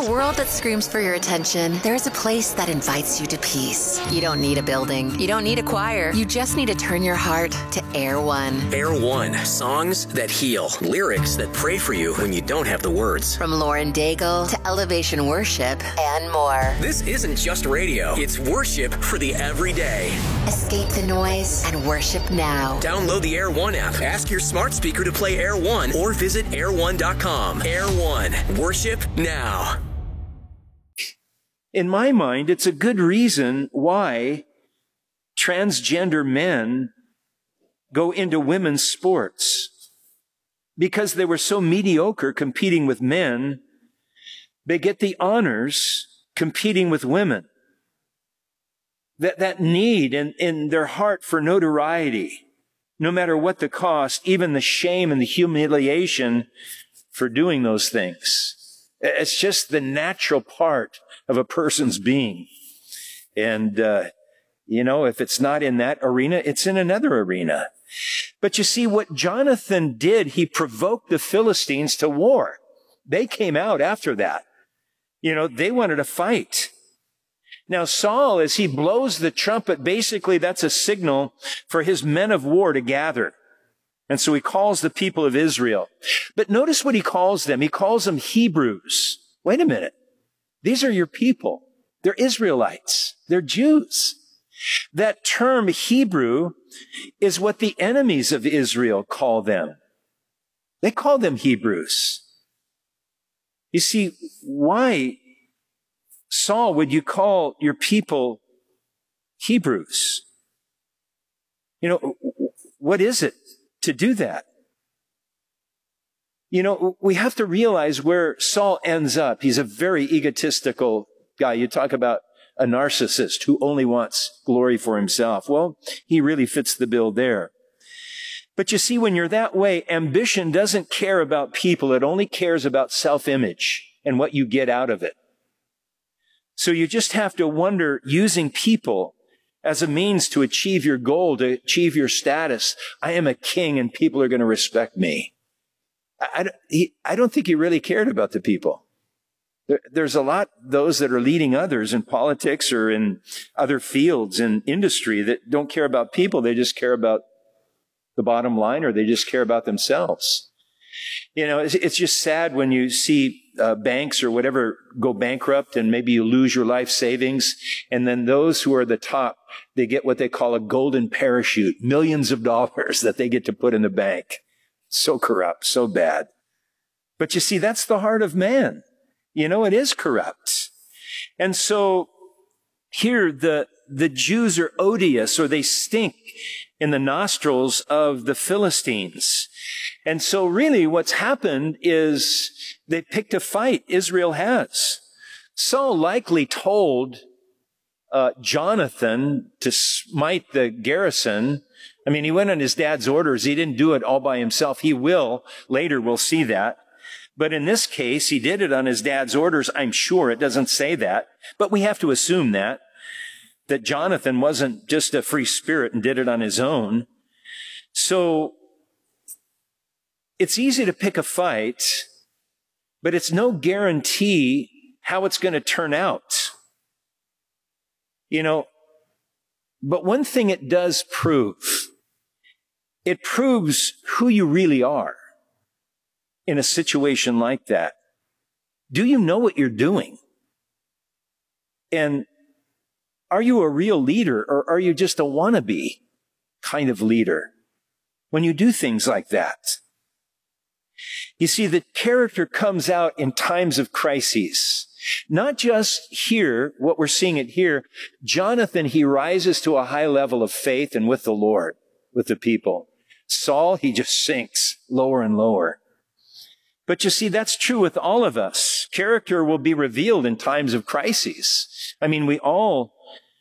a world that screams for your attention, there's a place that invites you to peace. You don't need a building. You don't need a choir. You just need to turn your heart to Air One. Air One. Songs that heal. Lyrics that pray for you when you don't have the words. From Lauren Daigle to Elevation Worship and more. This isn't just radio. It's worship for the everyday. Escape the noise and worship now. Download the Air One app. Ask your smart speaker to play Air One or visit air1.com. Air One. Worship now. In my mind, it's a good reason why transgender men go into women's sports. Because they were so mediocre competing with men, they get the honors competing with women. That need in their heart for notoriety, no matter what the cost, even the shame and the humiliation for doing those things. It's just the natural part of a person's being. And, if it's not in that arena, it's in another arena. But you see, what Jonathan did, he provoked the Philistines to war. They came out after that. They wanted to fight. Now, Saul, as he blows the trumpet, basically that's a signal for his men of war to gather. And so he calls the people of Israel. But notice what he calls them. He calls them Hebrews. Wait a minute. These are your people. They're Israelites. They're Jews. That term Hebrew is what the enemies of Israel call them. They call them Hebrews. You see, why, Saul, would you call your people Hebrews? What is it to do that? We have to realize where Saul ends up. He's a very egotistical guy. You talk about a narcissist who only wants glory for himself. Well, he really fits the bill there. But you see, when you're that way, ambition doesn't care about people. It only cares about self-image and what you get out of it. So you just have to wonder, using people as a means to achieve your goal, to achieve your status. I am a king and people are going to respect me. I don't think he really cared about the people. There's a lot, those that are leading others in politics or in other fields in industry that don't care about people. They just care about the bottom line, or they just care about themselves. It's just sad when you see banks or whatever go bankrupt and maybe you lose your life savings. And then those who are the top, they get what they call a golden parachute, millions of dollars that they get to put in the bank. So corrupt, so bad. But you see, that's the heart of man. It is corrupt. And so here the Jews are odious, or they stink in the nostrils of the Philistines. And so really what's happened is they picked a fight. Israel has. Saul likely told Jonathan to smite the garrison. I mean, he went on his dad's orders. He didn't do it all by himself. He will. Later we'll see that. But in this case, he did it on his dad's orders. I'm sure it doesn't say that, but we have to assume that Jonathan wasn't just a free spirit and did it on his own. So it's easy to pick a fight, but it's no guarantee how it's going to turn out. But one thing it does prove, it proves who you really are. In a situation like that, do you know what you're doing? And are you a real leader, or are you just a wannabe kind of leader when you do things like that? You see, the character comes out in times of crises. Not just here, what we're seeing it here. Jonathan, he rises to a high level of faith and with the Lord, with the people. Saul, he just sinks lower and lower. But you see, that's true with all of us. Character will be revealed in times of crises. I mean, we all,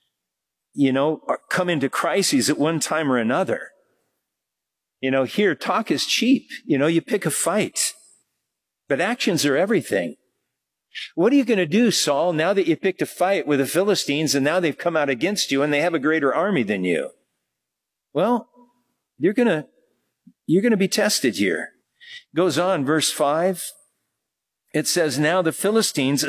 come into crises at one time or another. Here, talk is cheap. You pick a fight. But actions are everything. What are you going to do, Saul, now that you picked a fight with the Philistines and now they've come out against you and they have a greater army than you? Well, you're going to be tested here. Goes on, verse 5. It says, now the Philistines